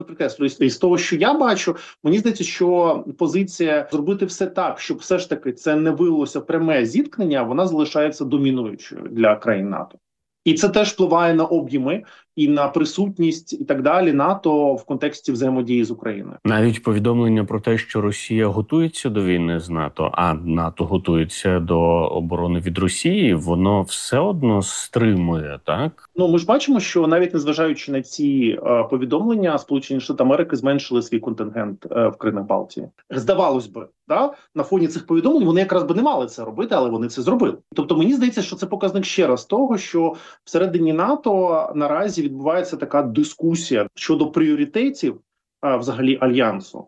Підкреслюю, з того, що я бачу, мені здається, що позиція зробити все так, щоб все ж таки це не вилилося в пряме зіткнення, вона залишається домінуючою для країн НАТО. І це теж впливає на об'єми і на присутність і так далі НАТО в контексті взаємодії з Україною. Навіть повідомлення про те, що Росія готується до війни з НАТО, а НАТО готується до оборони від Росії, воно все одно стримує, так? Ну, ми ж бачимо, що навіть незважаючи на ці повідомлення, Сполучені Штати Америки зменшили свій контингент в країнах Балтії. Здавалось би, да? На фоні цих повідомлень вони якраз би не мали це робити, але вони це зробили. Тобто мені здається, що це показник ще раз того, що всередині НАТО наразі відбувається така дискусія щодо пріоритетів взагалі альянсу,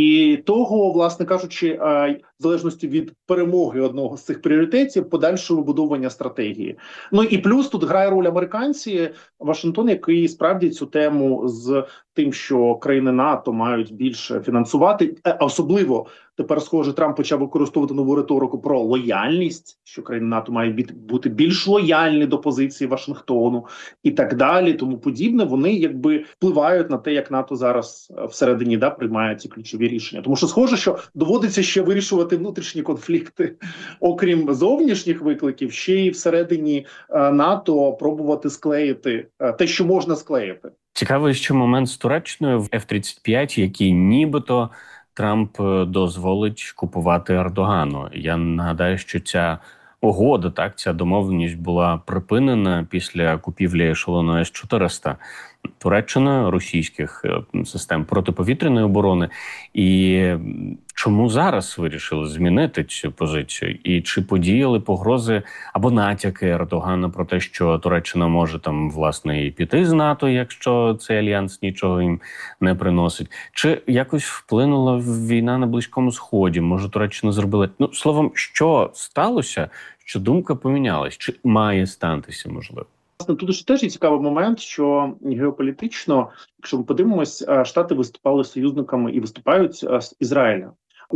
і того, власне кажучи, в залежності від перемоги одного з цих пріоритетів, подальшого вибудовування стратегії. Ну і плюс тут грає роль американці, Вашингтон, який справді цю тему з тим, що країни НАТО мають більше фінансувати, особливо тепер, схоже, Трамп почав використовувати нову риторику про лояльність, що країни НАТО мають бути більш лояльні до позиції Вашингтону і так далі, тому подібне. Вони якби впливають на те, як НАТО зараз всередині приймає ці ключові рішення. Тому що схоже, що доводиться ще вирішувати внутрішні конфлікти, окрім зовнішніх викликів, ще й всередині НАТО пробувати склеїти те, що можна склеїти. Цікавий ще момент з Туреччиною в F-35, який нібито Трамп дозволить купувати Ердогану. Я нагадаю, що ця угода, ця домовленість була припинена після купівлі ешелону С-400 Туреччиною російських систем протиповітряної оборони. І чому зараз вирішили змінити цю позицію? І чи подіяли погрози або натяки Ердогана про те, що Туреччина може власне і піти з НАТО, якщо цей альянс нічого їм не приносить? Чи якось вплинула війна на Близькому Сході? Може, Туреччина зробила... словом, що сталося, що думка помінялась? Чи має статися, можливо? Тут ж теж є цікавий момент, що геополітично, якщо ми подивимось, Штати виступали союзниками і виступають з Ізраїля.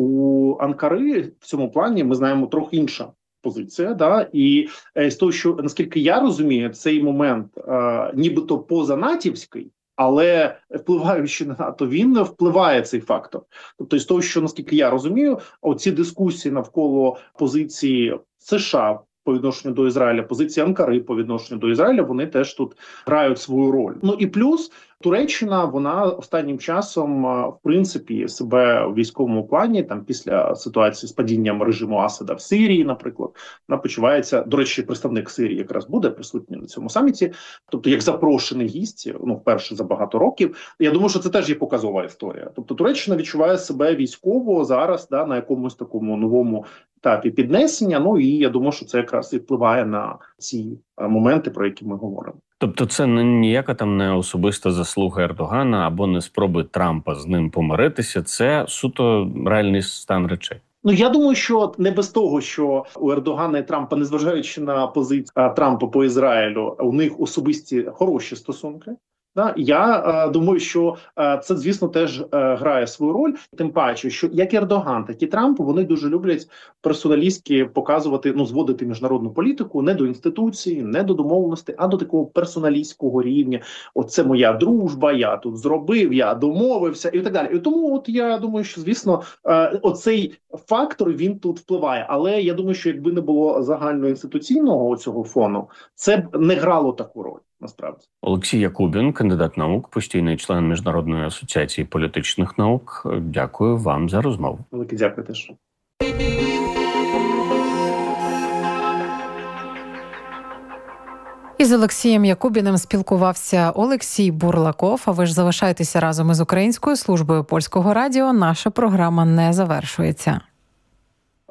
У Анкари в цьому плані ми знаємо трохи інша позиція, і з того, що, наскільки я розумію, цей момент нібито позанатівський, але впливаючи на НАТО, він впливає цей фактор. Тобто, з того, що, наскільки я розумію, оці дискусії навколо позиції США по відношенню до Ізраїля, позиції Анкари по відношенню до Ізраїля, вони теж тут грають свою роль. Ну і плюс Туреччина, вона останнім часом, в принципі, себе в військовому плані, після ситуації з падінням режиму Асада в Сирії, наприклад, вона почувається, до речі, представник Сирії якраз буде присутній на цьому саміті, тобто як запрошений гість, вперше за багато років. Я думаю, що це теж є показова історія. Тобто Туреччина відчуває себе військово зараз, на якомусь такому новому етапі піднесення, і я думаю, що це якраз і впливає на ці моменти, про які ми говоримо. Тобто це ніяка не особиста заслуга Ердогана або не спроби Трампа з ним помиритися, це суто реальний стан речей? Я думаю, що не без того, що у Ердогана і Трампа, незважаючи на позицію Трампа по Ізраїлю, у них особисті хороші стосунки. Я думаю, що це, звісно, теж грає свою роль. Тим паче, що як Ердоган, так і Трамп, вони дуже люблять персоналістськи показувати, зводити міжнародну політику не до інституції, не до домовленостей, а до такого персоналістського рівня. Оце моя дружба, я тут зробив, я домовився і так далі. І тому я думаю, що, звісно, оцей фактор, він тут впливає. Але я думаю, що якби не було загальноінституційного цього фону, це б не грало таку роль. Насправді. Олексій Якубін, кандидат наук, постійний член Міжнародної асоціації політичних наук. Дякую вам за розмову. Велике дякую теж. Із Олексієм Якубіним спілкувався Олексій Бурлаков. А ви ж залишайтеся разом із Українською службою Польського радіо. Наша програма не завершується.